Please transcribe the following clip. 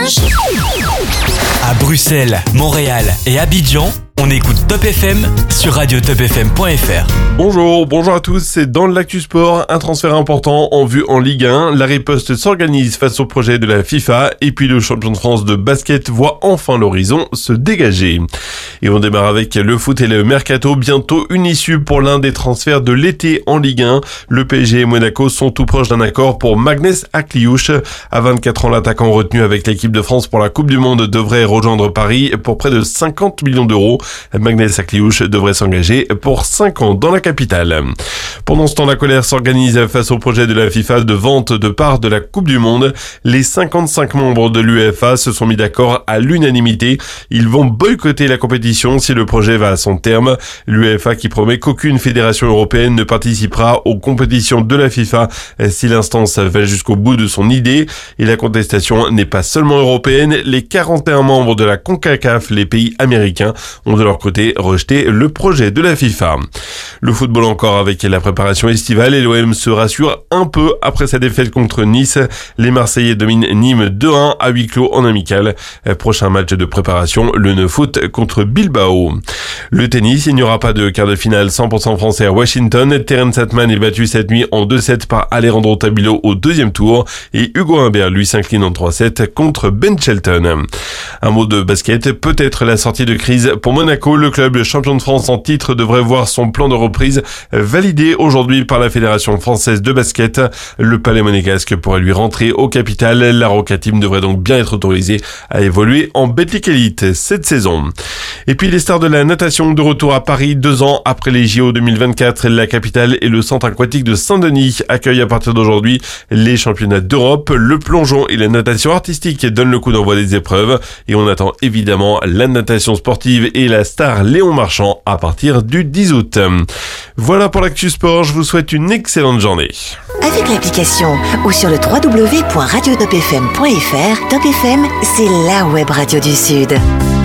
À Bruxelles, Montréal et Abidjan, on écoute Top FM sur radiotopfm.fr. Bonjour à tous, c'est dans l'actu sport, un transfert important en vue en Ligue 1. La riposte s'organise face au projet de la FIFA et puis le champion de France de basket voit enfin l'horizon se dégager. Et on démarre avec le foot et le mercato, bientôt une issue pour l'un des transferts de l'été en Ligue 1. Le PSG et Monaco sont tout proches d'un accord pour Magnès Akliouche. À 24 ans, l'attaquant retenu avec l'équipe de France pour la Coupe du Monde devrait rejoindre Paris pour près de 50 millions d'euros. Magnès Akliouche devrait s'engager pour 5 ans dans la capitale. Pendant ce temps, la colère s'organise face au projet de la FIFA de vente de parts de la Coupe du Monde. Les 55 membres de l'UEFA se sont mis d'accord à l'unanimité. Ils vont boycotter la compétition si le projet va à son terme. L'UEFA qui promet qu'aucune fédération européenne ne participera aux compétitions de la FIFA si l'instance va jusqu'au bout de son idée. Et la contestation n'est pas seulement européenne. Les 41 membres de la CONCACAF, les pays américains, ont de leur côté rejeté le projet de la FIFA. Le football encore avec la préparation estivale et l'OM se rassure un peu après sa défaite contre Nice. Les Marseillais dominent Nîmes 2-1 à huis clos en amical. Prochain match de préparation, le 9 août contre Bilbao. Le tennis, il n'y aura pas de quart de finale 100% français à Washington. Terence Hatman est battu cette nuit en 2-7 par Alejandro Tabilo au deuxième tour et Hugo Humbert lui s'incline en 3-7 contre Ben Shelton. Un mot de basket, peut-être la sortie de crise pour Monaco. Le club champion de France en titre devrait voir son plan de reprise validé aujourd'hui par la Fédération française de basket. Le Palais monégasque pourrait lui rentrer au capital. La Roca Team devrait donc bien être autorisée à évoluer en Betclic Elite cette saison. Et puis les stars de la natation de retour à Paris 2 ans après les JO 2024. La capitale et le centre aquatique de Saint-Denis accueillent à partir d'aujourd'hui les championnats d'Europe. Le plongeon et la natation artistique donnent le coup d'envoi des épreuves et on attend évidemment la natation sportive et la star Léon Marchand à partir du 10 août. Voilà pour l'actu sport, je vous souhaite une excellente journée. Avec l'application ou sur le www.radiotopfm.fr, Top FM, c'est la web radio du Sud.